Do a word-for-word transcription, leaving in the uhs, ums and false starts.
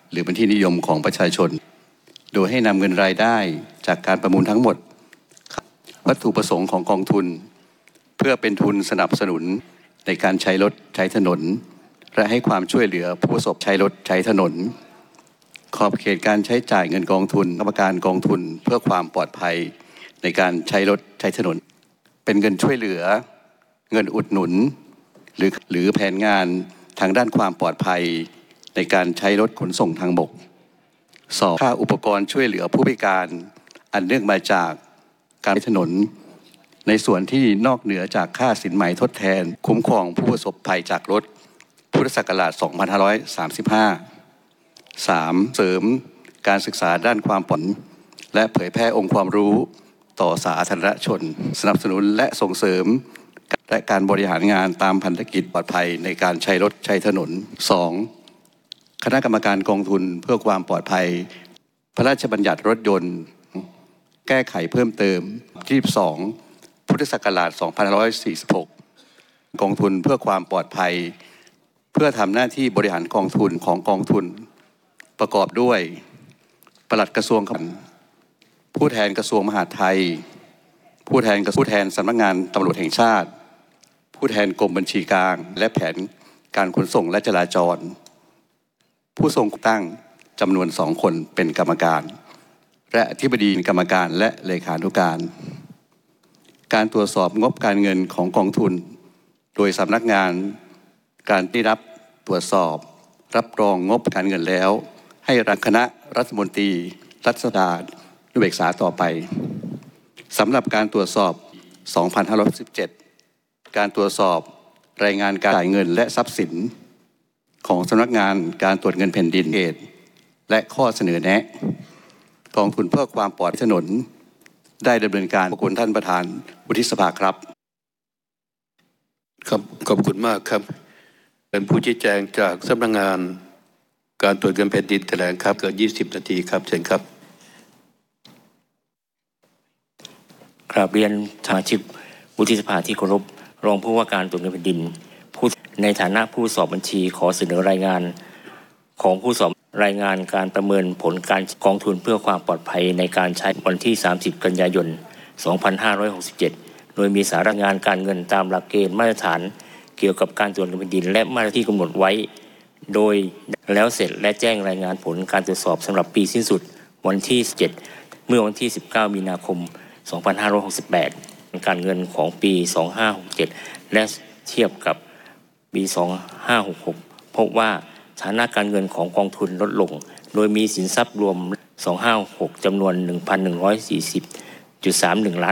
หรือเป็นที่นิยมของประชาชนโดยให้นำเงินรายได้จากการประมูลทั้งหมดวัตถุประสงค์ของกองทุนเพื่อเป็นทุนสนับสนุนในการใช้รถใช้ถนนและให้ความช่วยเหลือผู้ประสบใช้รถใช้ถนนขอบเขตการใช้จ่ายเงินกองทุนกรรมการกองทุนเพื่อความปลอดภัยในการใช้รถใช้ถนนเป็นเงินช่วยเหลือเงินอุดหนุนหรือหรือแผนงานทางด้านความปลอดภัยในการใช้รถขนส่งทางบกสองค่าอุปกรณ์ช่วยเหลือผู้พิการอันเนื่องมาจากการใช้ถนนในส่วนที่นอกเหนือจากค่าสินไหมทดแทนคุ้มครองผู้ประสบภัยจากรถพุทธศักราชสองพันห้าร้อยสามสิบห้า สามเสริมการศึกษาด้านความปลอดภัยและเผยแพร่องค์ความรู้ต่อสาธารณชนสนับสนุนและส่งเสริมและการบริหารงานตามพันธกิจปลอดภัยในการใช้รถใช้ถนน สอง คณะกรรมการกองทุนเพื่อความปลอดภัยพระราชบัญญัติรถยนต์แก้ไขเพิ่มเติมที่ยี่สิบสองพุทธศักราชสองพันห้าร้อยสี่สิบหกกองทุนเพื่อความปลอดภัยเพื่อทำหน้าที่บริหารกองทุนของกองทุนประกอบด้วยปลัดกระทรวงผู้แทนกระทรวงมหาดไทยผู้แทนผู้แทนสำนักงานตำรวจแห่งชาติผู้แทนกรมบัญชีกลางและแผนการขนส่งและจราจรผู้ทรงตั้งจำนวนสองคนเป็นกรรมการและอธิบดีกรรมการและเลขานุการการตรวจสอบงบการเงินของกองทุนโดยสำนักงานการได้รับตรวจสอบรับรองงบการเงินแล้วให้รัฐคณะรัฐมนตรีรัฐสภานุเบกษาต่อไปสำหรับการตรวจสอบสองพันห้าร้อยสิบเจ็ดการตรวจสอบรายงานการจ่ายเงินและทรัพย์สินของสำนักงานการตรวจเงินแผ่นดินเหตุและข้อเสนอแนะกองทุนเพื่อความปลอดภัยถนนได้ดำเนินการขอบคุณท่านประธานวุฒิสภาครับครับขอบคุณมากครับเป็นผู้ชี้แจงจากสำนักงานการตรวจเงินแผ่นดินแถลงครับเกินยี่สิบนาทีครับเชิญครับกราบเรียนสมาชิกวุฒิสภาที่เคารพรองผู้ว่าการตรวจเงินแผ่นดินผู้ในฐานะผู้สอบบัญชีขอเสนอรายงานของผู้สอบรายงานการประเมินผลการกองทุนเพื่อความปลอดภัยในการใช้วันที่สามสิบกันยายนสองพันห้าร้อยหกสิบเจ็ดโดยมีสาระงานการเงินตามหลักเกณฑ์มาตรฐานเกี่ยวกับการตรวจเงินแผ่นดินและมาตรที่กำหนดไว้โดยแล้วเสร็จและแจ้งรายงานผลการตรวจสอบสำหรับปีสิ้นสุดวันที่เจ็ดเมื่อวันที่สิบเก้ามีนาคมสองพันห้าร้อยหกสิบแปดการเงินของปีสองพันห้าร้อยหกสิบเจ็ดและเทียบกับปีสองพันห้าร้อยหกสิบหกพบว่าฐานะการเงินของกองทุนลดลงโดยมีสินทรัพย์รวมสองพันห้าร้อยหกสิบหกจำนวน หนึ่งพันหนึ่งร้อยสี่สิบจุดสามหนึ่ง ล้าน